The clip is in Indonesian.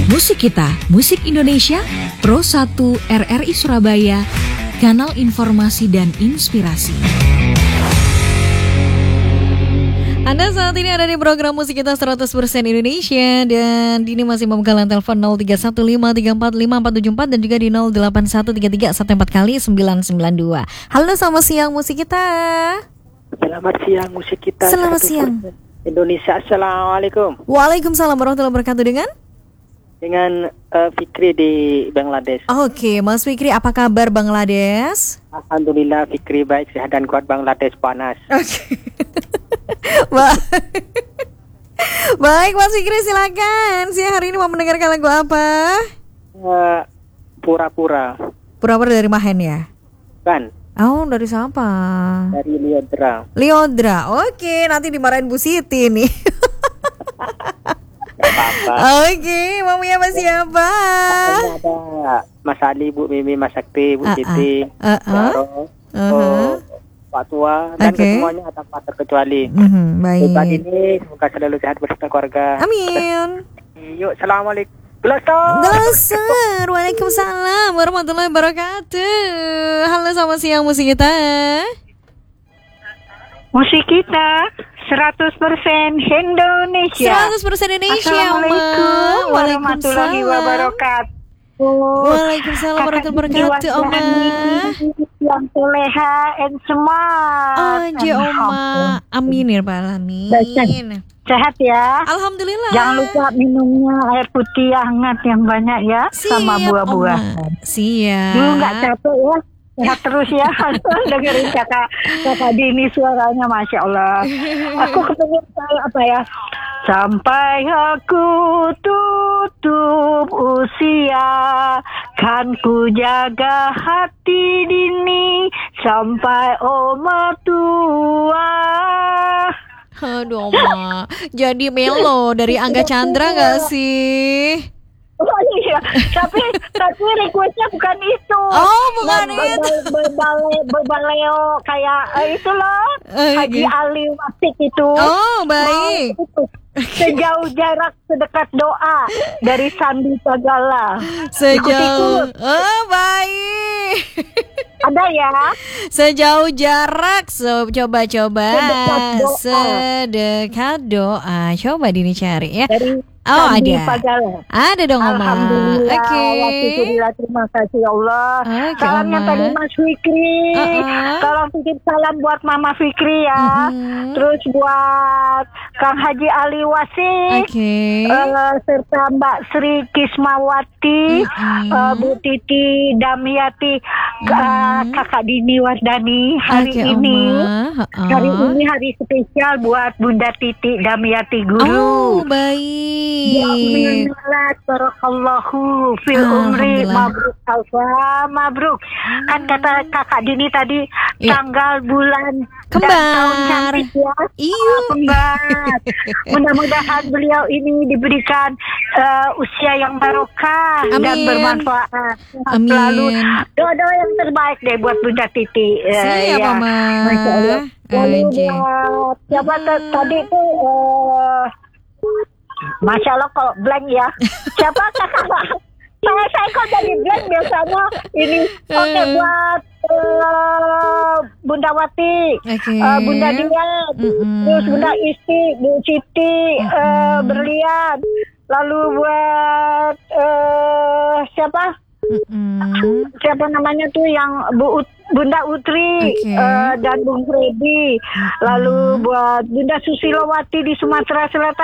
Musik Kita, Musik Indonesia, Pro 1 RRI Surabaya, Kanal Informasi dan Inspirasi. Anda saat ini ada di program Musik Kita 100% Indonesia, dan ini masih membuka telepon 0315345474 dan juga di 0813314 kali 992. Halo, selamat siang Musik Kita. Selamat siang Musik Kita. Selamat siang Indonesia. Assalamualaikum. Waalaikumsalam warahmatullahi wabarakatuh. Dengan Fikri di Bangladesh. Oke, Mas Fikri, apa kabar Bangladesh? Alhamdulillah Fikri baik, sehat dan kuat. Bangladesh panas. Oke. Baik Mas Fikri, silakan. Siang hari ini mau mendengarkan lagu apa? Pura-pura. Pura-pura dari Mahen ya? Kan? Oh, dari siapa? Dari Liodra. Liodra. Oke, nanti dimarahin Bu Siti nih. Gak apa-apa. Oke, maunya sama siapa? Ada Mas Ali, Bu Mimi, Mas Sakti, Bu Siti, Yaro, Pak Tua, dan semuanya tanpa terkecuali. Baik. Saat ini semoga selalu sehat beserta keluarga. Amin. Yuk, assalamualaikum. Belasar. Waalaikumsalam warahmatullahi wabarakatuh. Halo, selamat siang Musik Kita. Musik Kita 100% Indonesia. 100% Indonesia. Assalamualaikum warahmatullahi wabarakatuh. Waalaikumsalam warahmatullahi wabarakatuh, Oma. Yang soleha and semua. Aja Oma. Amin ya Rabbal alamin. Sehat ya. Alhamdulillah. Jangan lupa minumnya air putih hangat yang banyak ya. Siap, sama buah-buahan. Siap. Dulu nggak capek ya. Sehat terus ya. Dengerin kakak Dini suaranya, Masya Allah. Aku kepengen apa ya? Sampai aku tutup usia, kan ku jaga hati Dini sampai oma tua. Aduh Oma, jadi melo dari Angga Chandra gak sih? Oh iya, tapi requestnya bukan itu. Oh, bukan itu. Berbaleo kayak itu loh, Haji Ali Wasik itu. Oh, baik. Sejauh jarak sedekat doa dari Sandi Sagala. Sejauh. Oh, baik. Ada ya? Sejauh jarak, coba-coba. Sedekat doa. Coba Dini cari ya. Oh, Sandi ada. Sagala. Ada dong, Oma. Alhamdulillah. Oke. Terima kasih ya Allah. Salamnya tadi Mas Fikri. Tolong titip salam buat Mama Fikri ya. Terus buat Kang Haji Ali Wasik. Serta Mbak Sri Kismawati, Bu Titi Damiati, Kakak Dini Wardani. Hari ini hari spesial buat Bunda Titi Damiati Guru. Oh, baik. Bismillah, barakallahu fil umri, mabruk alfa, mabruk. Kan kata Kakak Dini tadi tanggal bulan kembar. Dan tahun cantik ya. Iya. Kembar. Mudah-mudahan beliau ini diberikan usia yang barokah dan bermanfaat. Amin. Lalu doa-doa yang terbaik deh buat Bunda Titi. Siap, ya. Mama. Masya Allah. Lalu buat siapa tadi tuh Masya Allah kok blank ya. Siapa kakak? Saya kok jadi blank biasanya ini. Oke, buat Bunda Wati, Bunda Dian, terus Bunda Isti, Bu Siti, Berlian. Lalu buat siapa? Siapa namanya tuh yang Bunda Utri dan Bung Freddy. Lalu buat Bunda Susilowati di Sumatera Selatan.